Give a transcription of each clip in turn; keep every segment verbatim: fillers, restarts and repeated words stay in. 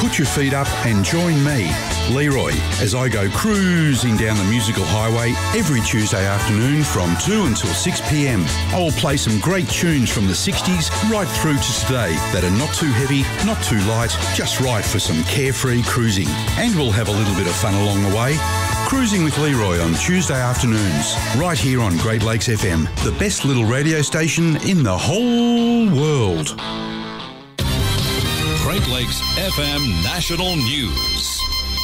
Put your feet up and join me, Leroy, as I go cruising down the musical highway every Tuesday afternoon from two until six p m. I will play some great tunes from the sixties right through to today that are not too heavy, not too light, just right for some carefree cruising. And we'll have a little bit of fun along the way. Cruising with Leroy on Tuesday afternoons, right here on Great Lakes F M, the best little radio station in the whole world. Great Lakes F M National News.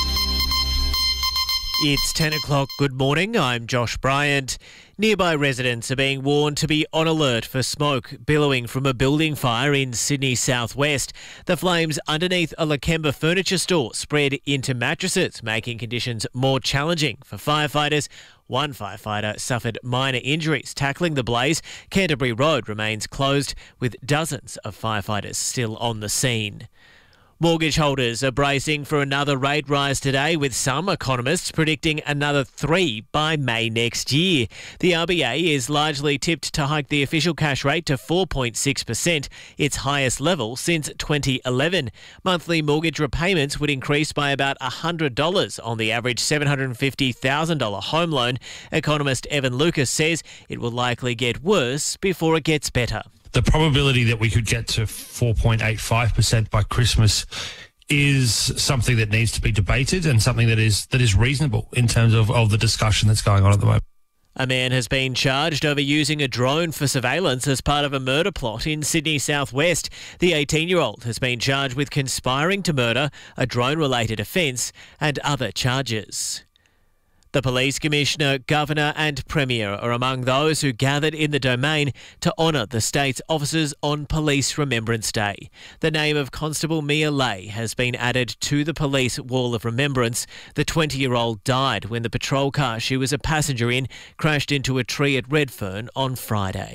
It's ten o'clock. Good morning. I'm Josh Bryant. Nearby residents are being warned to be on alert for smoke billowing from a building fire in Sydney southwest. The flames underneath a Lakemba furniture store spread into mattresses, making conditions more challenging for firefighters. One firefighter suffered minor injuries tackling the blaze. Canterbury Road remains closed with dozens of firefighters still on the scene. Mortgage holders are bracing for another rate rise today, with some economists predicting another three by May next year. The R B A is largely tipped to hike the official cash rate to four point six percent, its highest level since twenty eleven. Monthly mortgage repayments would increase by about one hundred dollars on the average seven hundred fifty thousand dollars home loan. Economist Evan Lucas says it will likely get worse before it gets better. The probability that we could get to four point eight five percent by Christmas is something that needs to be debated and something that is that is reasonable in terms of, of the discussion that's going on at the moment. A man has been charged over using a drone for surveillance as part of a murder plot in Sydney southwest. The eighteen-year-old has been charged with conspiring to murder, a drone-related offence, and other charges. The Police Commissioner, Governor and Premier are among those who gathered in the Domain to honour the state's officers on Police Remembrance Day. The name of Constable Mia Lay has been added to the police wall of remembrance. The twenty-year-old died when the patrol car she was a passenger in crashed into a tree at Redfern on Friday.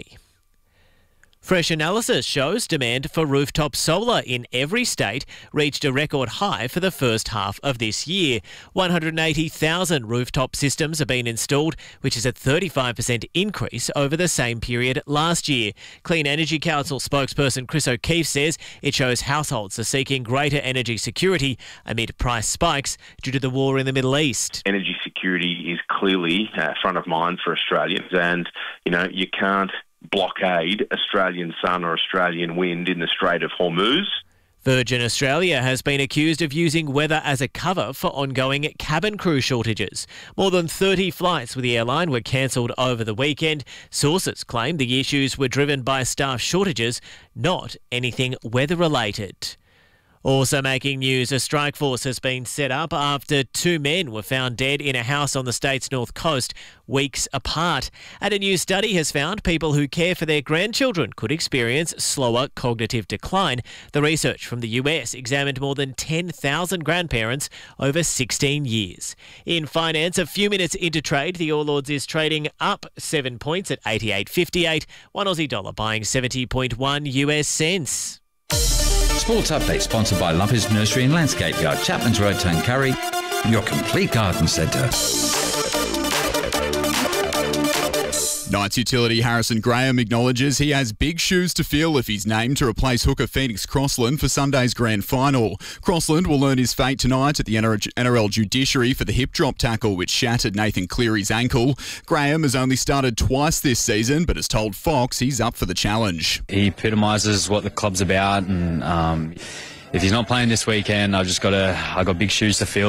Fresh analysis shows demand for rooftop solar in every state reached a record high for the first half of this year. one hundred eighty thousand rooftop systems have been installed, which is a thirty-five percent increase over the same period last year. Clean Energy Council spokesperson Chris O'Keefe says it shows households are seeking greater energy security amid price spikes due to the war in the Middle East. Energy security is clearly uh, front of mind for Australians, and, you know, you can't blockade Australian sun or Australian wind in the Strait of Hormuz. Virgin Australia has been accused of using weather as a cover for ongoing cabin crew shortages. More than thirty flights with the airline were cancelled over the weekend. Sources claim the issues were driven by staff shortages, not anything weather-related. Also making news, a strike force has been set up after two men were found dead in a house on the state's north coast weeks apart. And a new study has found people who care for their grandchildren could experience slower cognitive decline. The research from the U S examined more than ten thousand grandparents over sixteen years. In finance, a few minutes into trade, the All Ords is trading up seven points at eighty-eight fifty-eight. One Aussie dollar buying seventy point one U S cents. Sports Update sponsored by Lumpers Nursery and Landscape Yard, Chapman's Road, Tuncurry, your complete garden centre. Knights utility Harrison Graham acknowledges he has big shoes to fill if he's named to replace hooker Phoenix Crossland for Sunday's grand final. Crossland will learn his fate tonight at the N R L judiciary for the hip drop tackle which shattered Nathan Cleary's ankle. Graham has only started twice this season but has told Fox he's up for the challenge. He epitomises what the club's about, and um, if he's not playing this weekend, I've just got to, I've got big shoes to fill.